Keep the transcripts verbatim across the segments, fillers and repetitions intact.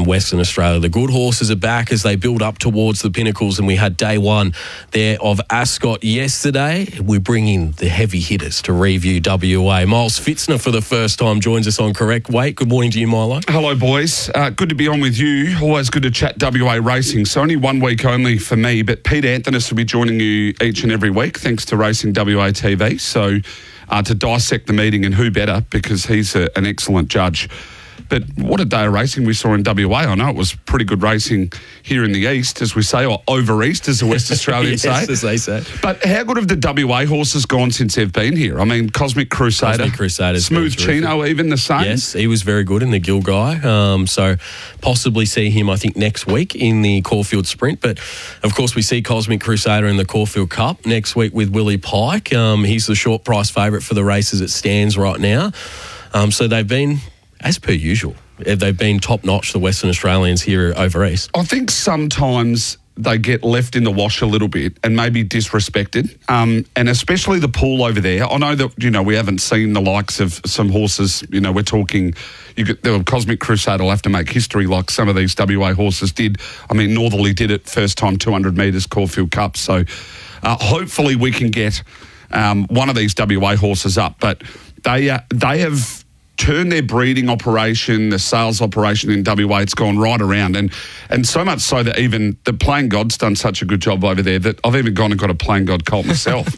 Western Australia. The good horses are back as they build up towards the pinnacles, and we had day one there of Ascot yesterday. We bring in the heavy hitters to review W A. Miles Fitzner for the first time joins us on Correct Weight. Good morning to you, Milo. Hello, boys. Uh, good to be on with you. Always good to chat W A racing. So only one week only for me, but Pete Anthonys will be joining you each and every week thanks to Racing W A T V. So uh, to dissect the meeting, and who better, because he's a, an excellent judge. But what a day of racing we saw in W A. I know it was pretty good racing here in the East, as we say, or over East, as the West Australians yes, say. as they say. But how good have the W A horses gone since they've been here? I mean, Cosmic Crusader. Cosmic Crusader. Smooth Chino, even the same. Yes, he was very good in the Gilgai. Um, so possibly see him, I think, next week in the Caulfield Sprint. But, of course, we see Cosmic Crusader in the Caulfield Cup next week with Willie Pike. Um, he's the short price favourite for the race as it stands right now. Um, so they've been, as per usual, they've been top-notch, the Western Australians here over East. I think sometimes they get left in the wash a little bit and maybe disrespected, um, and especially the pool over there. I know that, you know, we haven't seen the likes of some horses. You know, we're talking, you get, the Cosmic Crusader will have to make history like some of these W A horses did. I mean, Northerly did it first time two hundred metres Caulfield Cup. So uh, hopefully we can get um, one of these W A horses up. But they uh, they have turn their breeding operation, the sales operation in W A, it's gone right around. And and so much so that even the Plain God's done such a good job over there that I've even gone and got a Plain God colt myself.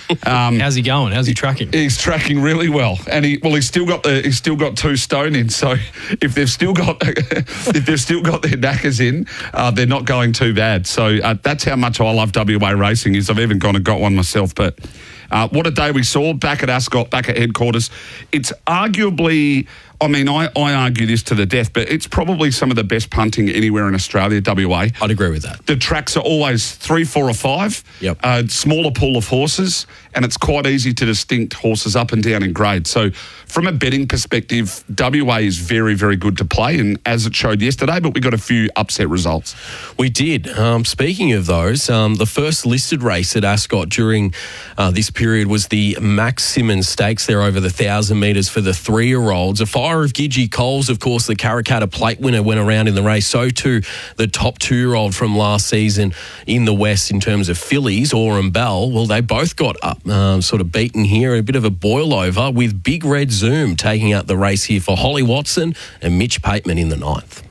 um, How's he going? How's he tracking? He's tracking really well. And he well he's still got the he's still got two stone in. So if they've still got if they've still got their knackers in, uh, they're not going too bad. So uh, that's how much I love W A racing, is I've even gone and got one myself. But Uh, what a day we saw back at Ascot, back at headquarters. It's arguably, I mean, I, I argue this to the death, but it's probably some of the best punting anywhere in Australia, W A. I'd agree with that. The tracks are always three, four or five. Yep. Uh, smaller pool of horses, and it's quite easy to distinct horses up and down in grade. So from a betting perspective, W A is very, very good to play, and as it showed yesterday, but we got a few upset results. We did. Um, speaking of those, um, the first listed race at Ascot during uh, this period was the Max Simmons Stakes there over the one thousand metres for the three-year-olds. A Fire of Gidgee Coles, of course, the Karrakatta Plate winner, went around in the race. So too the top two-year-old from last season in the West in terms of fillies, Aurum Bell. Well, they both got up, um, sort of beaten here. A bit of a boil-over with Big Red Zoom taking out the race here for Holly Watson and Mitch Pateman in the ninth.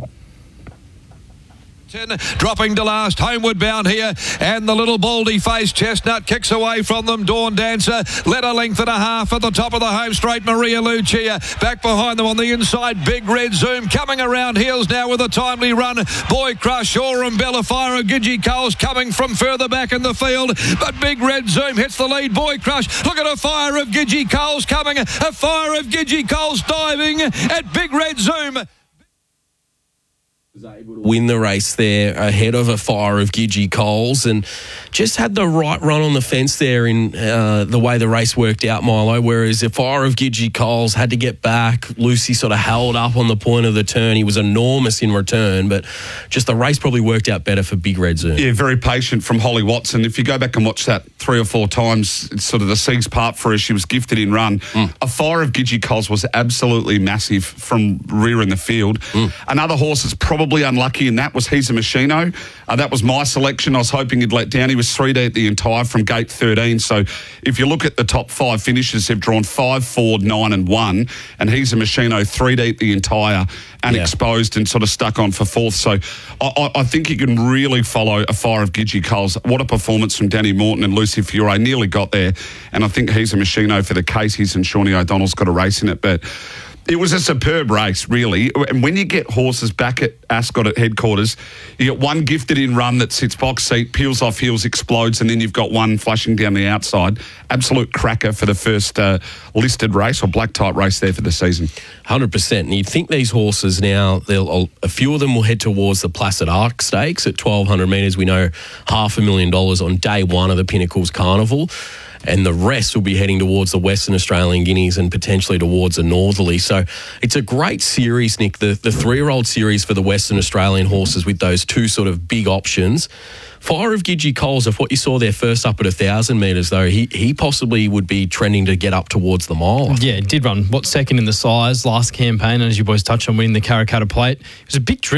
Dropping to last, homeward bound here, and the little baldy-faced Chestnut kicks away from them. Dawn Dancer led a length and a half at the top of the home straight. Maria Lucia back behind them on the inside. Big Red Zoom coming around heels now with a timely run. Boy Crush, Aurum Bell, Fire of Gidgee Coles coming from further back in the field, but Big Red Zoom hits the lead. Boy Crush, look at a Fire of Gidgee Coles coming, a Fire of Gidgee Coles diving at Big Red Zoom. Was able to win the race there ahead of a Fire of Gidgee Coles, and just had the right run on the fence there in uh, the way the race worked out, Milo, whereas a Fire of Gidgee Coles had to get back. Lucy sort of held up on the point of the turn. He was enormous in return, but just the race probably worked out better for Big Red Zoom. Yeah, very patient from Holly Watson. If you go back and watch that three or four times, it's sort of the Seas part for her. She was gifted in run. Mm. A Fire of Gidgee Coles was absolutely massive from rear in the field. Mm. Another horse that's probably unlucky in that was He's a Machino. Uh, that was my selection. I was hoping he'd let down. He was three D at the entire from gate thirteen. So if you look at the top five finishes, they've drawn five, four, nine and one. And He's a Machino three D at the entire and yeah. exposed and sort of stuck on for fourth. So I, I think you can really follow a Fire of Gidgee Coles. What a performance from Danny Morton and Lucy Fiore. Nearly got there. And I think He's a Machino for the Caseys, and Shawnee O'Donnell's got a race in it. But it was a superb race, really. And when you get horses back at Ascot at headquarters, you get one gifted in run that sits box seat, peels off heels, explodes, and then you've got one flashing down the outside. Absolute cracker for the first uh, listed race or black type race there for the season. one hundred percent. And you'd think these horses now, they'll a few of them will head towards the Placid Arc Stakes at twelve hundred metres. We know half a million dollars on day one of the Pinnacles Carnival. And the rest will be heading towards the Western Australian Guineas and potentially towards the Northerly. So it's a great series, Nick, the, the three-year-old series for the Western Australian horses with those two sort of big options. Fire of Gidgee Coles, of what you saw there first up at one thousand metres, though, he he possibly would be trending to get up towards the mile. Yeah, did run, what, second in the size last campaign, and as you boys touched on, winning the Karrakatta Plate. It was a big trip.